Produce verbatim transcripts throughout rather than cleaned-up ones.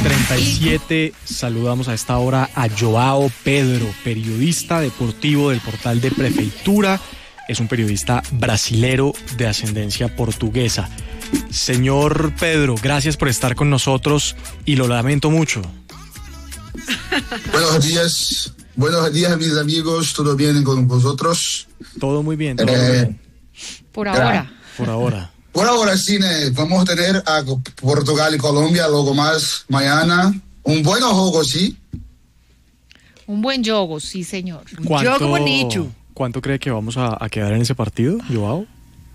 treinta y siete, saludamos a esta hora a Joao Pedro, periodista deportivo del portal de Prefeitura. Es un periodista brasilero de ascendencia portuguesa. Señor Pedro, gracias por estar con nosotros y lo lamento mucho. Buenos días, buenos días mis amigos, ¿todo bien con vosotros? Todo muy bien, todo eh, muy bien. Por ahora. Por ahora. Por ahora sí, vamos a tener a Portugal y Colombia luego más mañana. Un buen juego, sí. Un buen juego, sí, señor. ¿Cuánto, Juego bonito. ¿Cuánto cree que vamos a, a quedar en ese partido, Joao?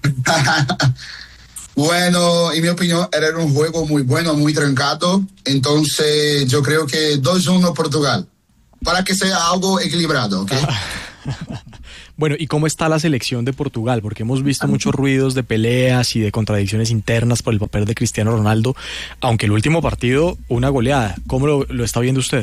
Bueno, en mi opinión, era un juego muy bueno, muy trancado. Entonces, yo creo que dos uno Portugal. Para que sea algo equilibrado, ¿ok? Bueno, ¿y cómo está la selección de Portugal? Porque hemos visto muchos ruidos de peleas y de contradicciones internas por el papel de Cristiano Ronaldo, aunque el último partido, una goleada. ¿Cómo lo, lo está viendo usted?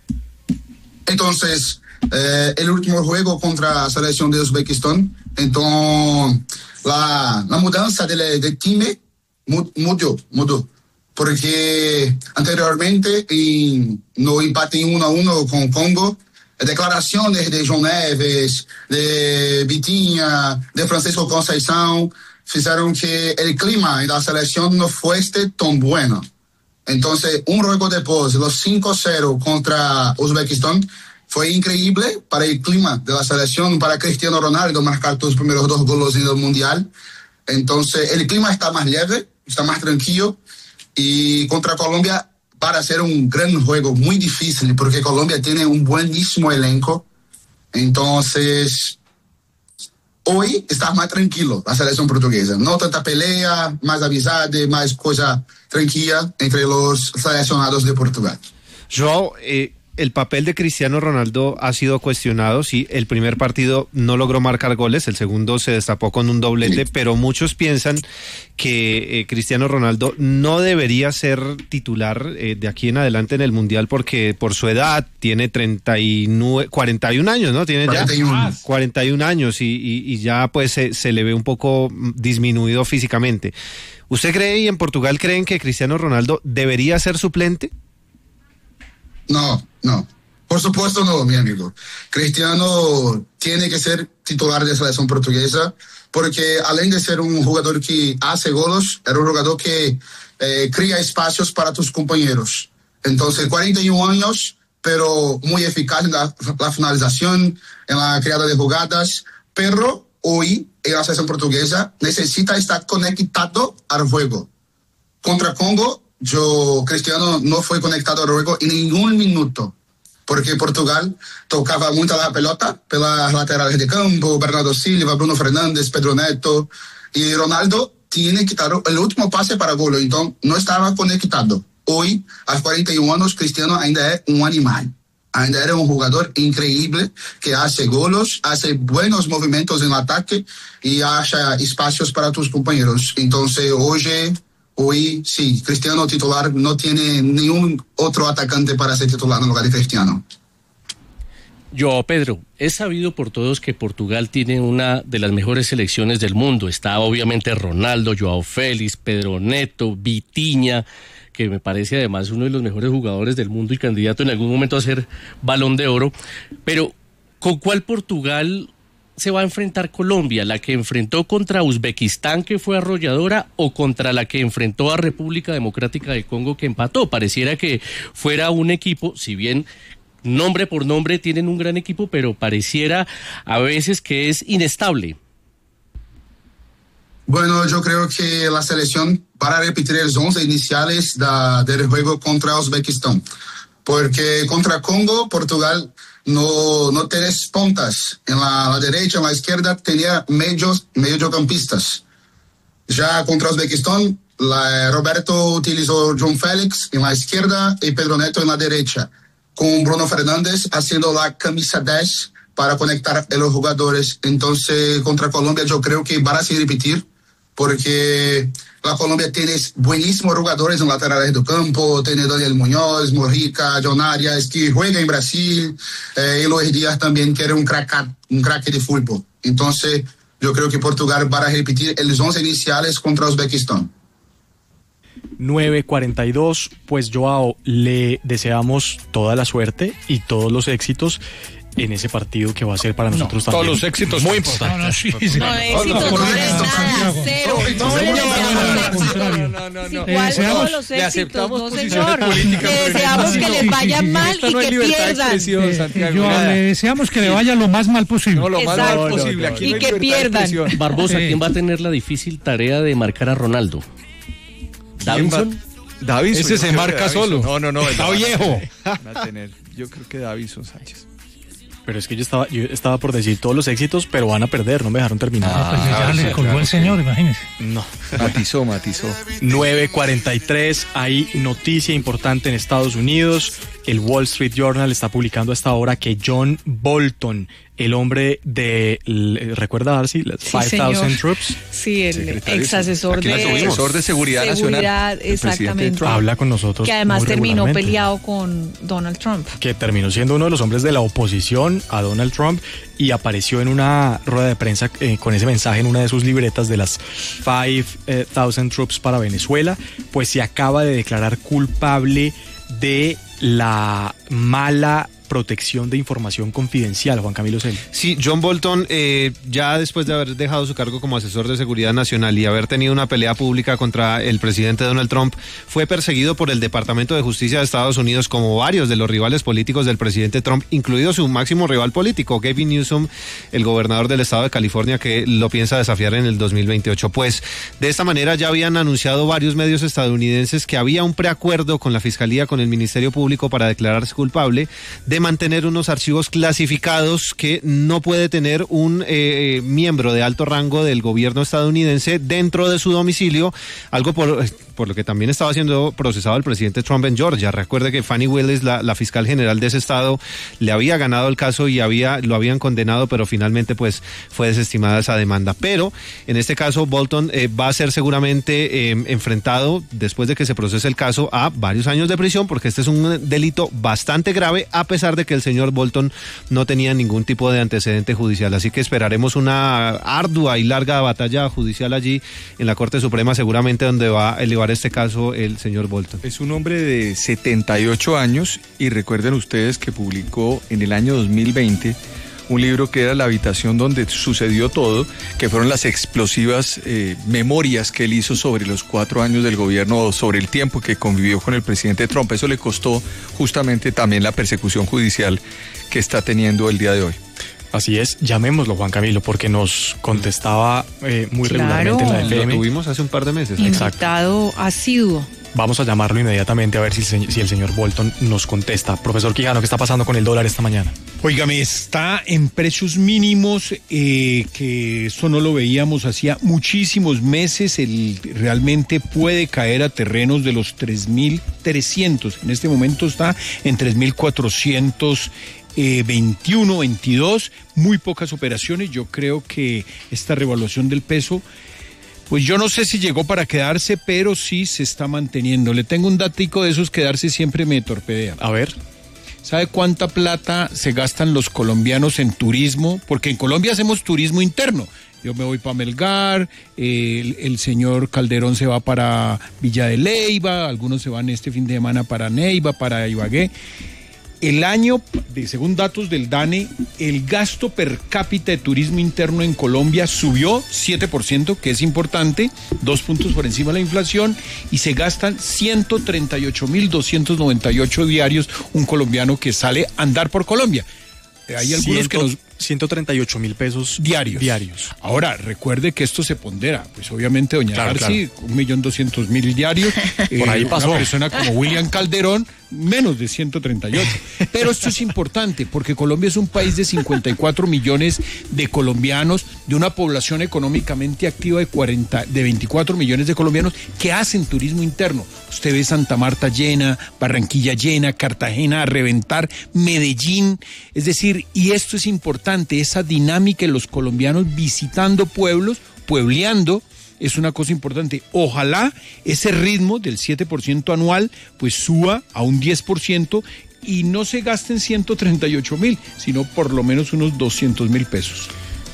Entonces, eh, el último juego contra la selección de Uzbekistán, entonces la, la mudanza del de time mudó, mudó. Porque anteriormente, en, no empate uno a uno con Congo, declaraciones de João Neves, de Vitinha, de Francisco Conceição, fizeram que el clima en la selección no fuese tan bueno. Entonces, un juego después, los cinco cero contra Uzbekistán, fue increíble para el clima de la selección, para Cristiano Ronaldo marcar sus primeros dos goles en el Mundial. Entonces, el clima está más leve, está más tranquilo, y contra Colombia para hacer un gran juego, muy difícil, porque Colombia tiene un buenísimo elenco. Entonces, hoy está más tranquilo la selección portuguesa. No tanta pelea, más amistad, más cosa tranquila entre los seleccionados de Portugal. Joao, eh, el papel de Cristiano Ronaldo ha sido cuestionado. Sí, el primer partido no logró marcar goles, el segundo se destapó con un doblete, sí. Pero muchos piensan que eh, Cristiano Ronaldo no debería ser titular eh, de aquí en adelante en el Mundial, porque por su edad tiene treinta y nueve, cuarenta y un años, ¿no? Tiene ya cuarenta y uno, cuarenta y un años y, y, y ya pues se, se le ve un poco disminuido físicamente. ¿Usted cree y en Portugal creen que Cristiano Ronaldo debería ser suplente? No, no. Por supuesto no, mi amigo. Cristiano tiene que ser titular de la selección portuguesa porque, além de ser un jugador que hace goles, era un jugador que eh, crea espacios para tus compañeros. Entonces, cuarenta y un años, pero muy eficaz en la, la finalización, en la creada de jugadas. Pero hoy, en la selección portuguesa, necesita estar conectado al juego. Contra Congo, yo, Cristiano no fue conectado al juego en ningún minuto, porque Portugal tocaba mucho la pelota pelas laterales de campo, Bernardo Silva, Bruno Fernandes, Pedro Neto, y Ronaldo tiene que dar el último pase para gol, entonces no estaba conectado. Hoy, a cuarenta y un años, Cristiano ainda es un animal, ainda era un jugador increíble que hace goles, hace buenos movimientos en el ataque y hace espacios para tus compañeros. Entonces, hoy... Hoy, sí, Cristiano titular, no tiene ningún otro atacante para ser titular en lugar de Cristiano. Yo, Pedro, es sabido por todos que Portugal tiene una de las mejores selecciones del mundo. Está obviamente Ronaldo, Joao Félix, Pedro Neto, Vitinha, que me parece además uno de los mejores jugadores del mundo y candidato en algún momento a ser Balón de Oro. Pero, ¿con cuál Portugal se va a enfrentar Colombia? ¿La que enfrentó contra Uzbekistán, que fue arrolladora, o contra la que enfrentó a República Democrática del Congo, que empató? Pareciera que fuera un equipo, si bien nombre por nombre tienen un gran equipo, pero pareciera a veces que es inestable. Bueno, yo creo que la selección para repetir los once iniciales da, del juego contra Uzbekistán, porque contra Congo, Portugal no, no tiene puntas. En la, la derecha, en la izquierda, tenía medios, mediocampistas. Ya contra Uzbekistán, la, Roberto utilizó João Félix en la izquierda y Pedro Neto en la derecha, con Bruno Fernández haciendo la camisa diez para conectar a los jugadores. Entonces, contra Colombia, yo creo que van a se repetir, porque la Colombia tiene buenísimos jugadores en laterales do campo, tiene Daniel Muñoz, Morrica, John Arias, que juega en Brasil, eh, y Luis Díaz también, que era un crack, un crack de fútbol. Entonces, yo creo que Portugal va a repetir los once iniciales contra Uzbekistán. nueve cuarenta y dos, pues Joao, le deseamos toda la suerte y todos los éxitos en ese partido que va a ser para nosotros no, también. Todos los éxitos. Muy importante. No, no, sí, sí. No, éxitos no le nada, cero. No le deseamos No, no, no. igual todos los le éxitos, aceptamos no posiciones señor. políticas, Le pero deseamos no, que no, les sí, vaya sí, sí. mal Esto y no es que libertad de pierdan. expresión, Santiago, Yo, nada. le deseamos que le vaya lo más mal posible. No, lo más Exacto. mal posible. Aquí Y no hay que libertad de pierdan. expresión. Barbosa, Sí. ¿quién va a tener la difícil tarea de marcar a Ronaldo? ¿Davinson? Davinson. Ese yo se creo marca que Davinson. solo. No, no, no. Está él va a viejo. tener, va a tener. Yo creo que Davinson Sánchez. Pero es que yo estaba, yo estaba por decir todos los éxitos, pero van a perder, no me dejaron terminar. Ah, pues ya Ah, le sí, colgó claro, el sí. señor, imagínese. No. Matizó, matizó. nueve cuarenta y tres, hay noticia importante en Estados Unidos. El Wall Street Journal está publicando a esta hora que John Bolton, el hombre de, ¿recuerda Darcy? Las Sí, cinco mil señor. troops. Sí, el Secretario, ex asesor aquí de, la tuvimos. Asesor de Seguridad Nacional Seguridad, del presidente exactamente. Trump. Habla con nosotros. Que además muy terminó regularmente. peleado con Donald Trump. Que terminó siendo uno de los hombres de la oposición a Donald Trump y apareció en una rueda de prensa eh, con ese mensaje en una de sus libretas de las cinco mil troops para Venezuela, pues se acaba de declarar culpable de la mala protección de información confidencial, Juan Camilo Celi. Sí, John Bolton, eh, ya después de haber dejado su cargo como asesor de seguridad nacional y haber tenido una pelea pública contra el presidente Donald Trump, fue perseguido por el Departamento de Justicia de Estados Unidos como varios de los rivales políticos del presidente Trump, incluido su máximo rival político, Gavin Newsom, el gobernador del estado de California, que lo piensa desafiar en el dos mil veintiocho. Pues de esta manera ya habían anunciado varios medios estadounidenses que había un preacuerdo con la Fiscalía, con el Ministerio Público para declararse culpable de mantener unos archivos clasificados que no puede tener un eh, miembro de alto rango del gobierno estadounidense dentro de su domicilio, algo por, por lo que también estaba siendo procesado el presidente Trump en Georgia. Recuerde que Fani Willis, la, la fiscal general de ese estado, le había ganado el caso y había lo habían condenado, pero finalmente pues fue desestimada esa demanda. Pero en este caso Bolton eh, va a ser seguramente eh, enfrentado, después de que se procese el caso, a varios años de prisión, porque este es un delito bastante grave, a pesar de que el señor Bolton no tenía ningún tipo de antecedente judicial. Así que esperaremos una ardua y larga batalla judicial allí en la Corte Suprema, seguramente donde va a elevar este caso el señor Bolton. Es un hombre de setenta y ocho años y recuerden ustedes que publicó en el año dos mil veinte un libro que era La habitación donde sucedió todo, que fueron las explosivas eh, memorias que él hizo sobre los cuatro años del gobierno, sobre el tiempo que convivió con el presidente Trump. Eso le costó justamente también la persecución judicial que está teniendo el día de hoy. Así es, llamémoslo Juan Camilo, porque nos contestaba eh, muy Claro. regularmente en la Lo F M. tuvimos hace un par de meses. Invitado asiduo. Vamos a llamarlo inmediatamente a ver si el, se- si el señor Bolton nos contesta. Profesor Quijano, ¿qué está pasando con el dólar esta mañana? Óigame, está en precios mínimos, eh, que eso no lo veíamos hacía muchísimos meses. El realmente puede caer a terrenos de los tres mil trescientos. En este momento está en tres mil cuatrocientos veintiuno, veintidós. Muy pocas operaciones. Yo creo que esta revaluación del peso, pues yo no sé si llegó para quedarse, pero sí se está manteniendo. Le tengo un datico de esos, quedarse siempre me torpedea. A ver. ¿Sabe cuánta plata se gastan los colombianos en turismo? Porque en Colombia hacemos turismo interno. Yo me voy para Melgar, eh, el, el señor Calderón se va para Villa de Leyva, algunos se van este fin de semana para Neiva, para Ibagué. El año, de, según datos del DANE, el gasto per cápita de turismo interno en Colombia subió siete por ciento, que es importante, dos puntos por encima de la inflación, y se gastan ciento treinta y ocho mil doscientos noventa y ocho diarios un colombiano que sale a andar por Colombia. Hay algunos que nos... ciento treinta y ocho mil pesos diarios. diarios. Ahora, recuerde que esto se pondera. Pues obviamente, doña Claro, Darcy, un millón doscientos mil diarios. Por ahí pasó. Una persona como William Calderón, menos de ciento treinta y ocho. Pero esto es importante porque Colombia es un país de cincuenta y cuatro millones de colombianos, de una población económicamente activa de, cuarenta, de veinticuatro millones de colombianos que hacen turismo interno. Usted ve Santa Marta llena, Barranquilla llena, Cartagena a reventar, Medellín. Es decir, y esto es importante, esa dinámica de los colombianos visitando pueblos, puebleando, es una cosa importante. Ojalá ese ritmo del siete por ciento anual pues suba a un diez por ciento y no se gasten ciento treinta y ocho mil, sino por lo menos unos doscientos mil pesos.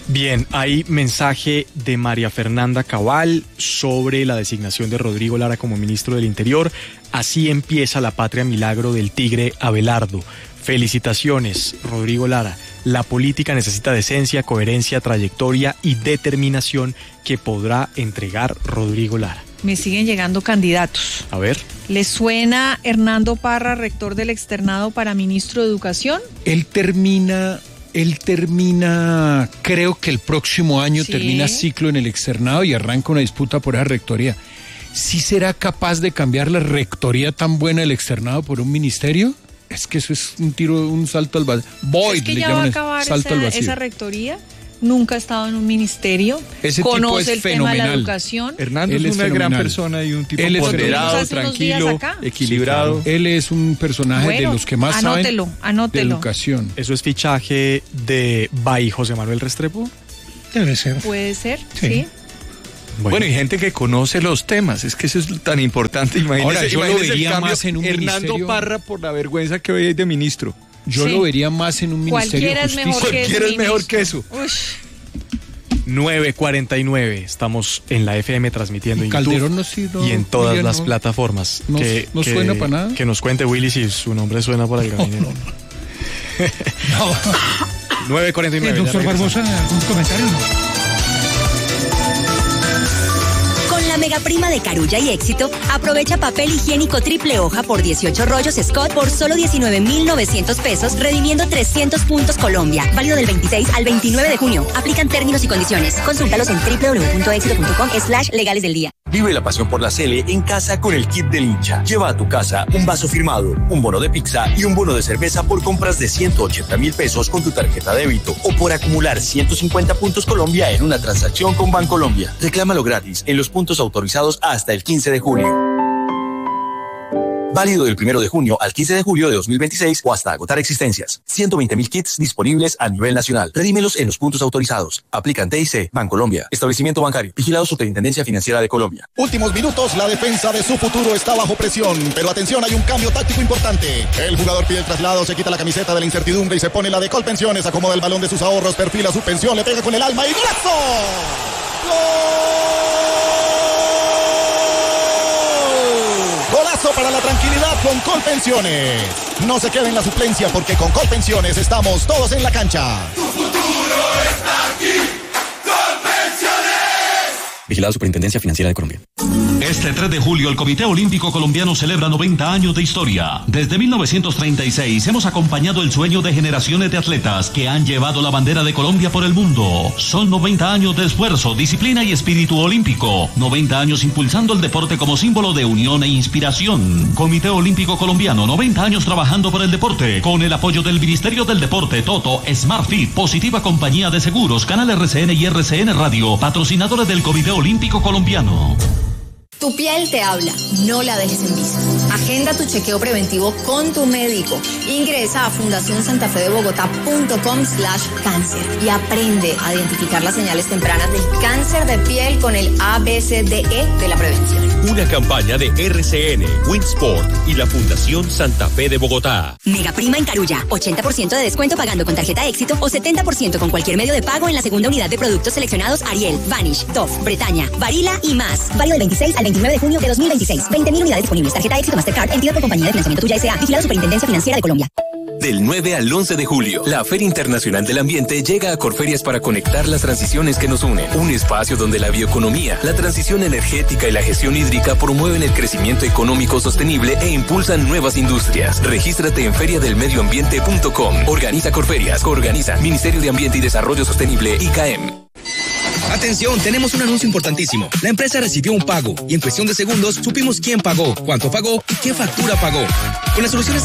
Bien, hay mensaje de María Fernanda Cabal sobre la designación de Rodrigo Lara como ministro del Interior. Así empieza la patria milagro del tigre Abelardo. Felicitaciones, Rodrigo Lara. La política necesita decencia, coherencia, trayectoria y determinación que podrá entregar Rodrigo Lara. Me siguen llegando candidatos. A ver. ¿Les suena Hernando Parra, rector del Externado para ministro de Educación? Él termina, él termina, creo que el próximo año ¿Sí? termina ciclo en el Externado y arranca una disputa por esa rectoría. ¿Sí será capaz de cambiar la rectoría tan buena del Externado por un ministerio? Es que eso es un tiro, un salto al vacío. Void, es que le ya va a llaman acabar salto esa, al vacío. esa rectoría. Nunca ha estado en un ministerio. Ese conoce tipo es el tema de la fenomenal. educación. Hernando Él es es una gran fenomenal. persona y un tipo Él es ponderado, hace unos días tranquilo, acá. equilibrado. Sí, claro. Él es un personaje Bueno, de los que más anótelo, saben anótelo. de educación. ¿Eso es fichaje de Bay José Manuel Restrepo? Debe ser. Puede ser, Sí. sí. Bueno, y gente que conoce los temas, es que eso es tan importante. Imagínese, Ahora, yo lo imagínese el vería cambio, más en un Hernando ministerio. Parra por la vergüenza que hoy hay de ministro. Yo Sí. lo vería más en un ministerio de Cualquiera es justicia. mejor que Cualquiera ese es mejor ministro. que eso. Ush. nueve cuarenta y nueve. Estamos en la F M transmitiendo Y en Calderón YouTube no sí, no, y en todas Miguel, las no. plataformas. no- que, no que- suena para nada. Que nos cuente Willy si su nombre suena para el gabinete. nueve cuarenta y nueve. El ya doctor regresamos. Barbosa, ¿algún comentario? No. Con la mega prima de Carulla y Éxito, aprovecha papel higiénico triple hoja por dieciocho rollos Scott por solo diecinueve mil novecientos pesos, redimiendo trescientos puntos Colombia. Válido del veintiséis al veintinueve de junio. Aplican términos y condiciones. Consúltalos en doble u doble u doble u punto éxito punto com slash legales del día. Vive la pasión por la Cele en casa con el kit del hincha. Lleva a tu casa un vaso firmado, un bono de pizza y un bono de cerveza por compras de ciento ochenta mil pesos con tu tarjeta débito o por acumular ciento cincuenta puntos Colombia en una transacción con Bancolombia. Reclámalo gratis en los puntos autorizados hasta el quince de julio. Válido del primero de junio al quince de julio de dos mil veintiséis o hasta agotar existencias. ciento veinte mil kits disponibles a nivel nacional. Redímelos en los puntos autorizados. Aplican T I C, Bancolombia. Establecimiento bancario. Vigilado Superintendencia Financiera de Colombia. Últimos minutos, la defensa de su futuro está bajo presión, pero atención, hay un cambio táctico importante. El jugador pide el traslado, se quita la camiseta de la incertidumbre y se pone la de Colpensiones, acomoda el balón de sus ahorros, perfila su pensión, le pega con el alma y ¡golazo! ¡Gol! Golazo para la tranquilidad con Colpensiones. No se quede en la suplencia porque con Colpensiones estamos todos en la cancha. Tu futuro está aquí. Colpensiones. Vigilado Superintendencia Financiera de Colombia. Este tres de julio el Comité Olímpico Colombiano celebra noventa años de historia. Desde mil novecientos treinta y seis hemos acompañado el sueño de generaciones de atletas que han llevado la bandera de Colombia por el mundo. Son noventa años de esfuerzo, disciplina y espíritu olímpico. noventa años impulsando el deporte como símbolo de unión e inspiración. Comité Olímpico Colombiano, noventa años trabajando por el deporte. Con el apoyo del Ministerio del Deporte, Toto, SmartFit, Positiva Compañía de Seguros, Canal R C N y R C N Radio, patrocinadores del Comité Olímpico Colombiano. Tu piel te habla, no la dejes en vista. Agenda tu chequeo preventivo con tu médico. Ingresa a fundación santa fe de bogotá punto com slash cáncer y aprende a identificar las señales tempranas del cáncer de piel con el A B C D E de la prevención. Una campaña de R C N, Winsport y la Fundación Santa Fe de Bogotá. Mega prima en Carulla, ochenta por ciento de descuento pagando con tarjeta Éxito o setenta por ciento con cualquier medio de pago en la segunda unidad de productos seleccionados Ariel, Vanish, Dove, Bretaña, Barilla y más. Válido del veintiséis al veintinueve de junio de dos mil veintiséis. veinte mil unidades disponibles. Tarjeta Éxito Mastercard, entidad por compañía de financiamiento tuya S A. Vigilado Superintendencia Financiera de Colombia. Del nueve al once de julio, la Feria Internacional del Ambiente llega a Corferias para conectar las transiciones que nos unen. Un espacio donde la bioeconomía, la transición energética y la gestión hídrica promueven el crecimiento económico sostenible e impulsan nuevas industrias. Regístrate en feria del medio ambiente punto com. Organiza Corferias. Organiza Ministerio de Ambiente y Desarrollo Sostenible, I C A E M. Atención, tenemos un anuncio importantísimo. La empresa recibió un pago y en cuestión de segundos supimos quién pagó, cuánto pagó y qué factura pagó. Con las soluciones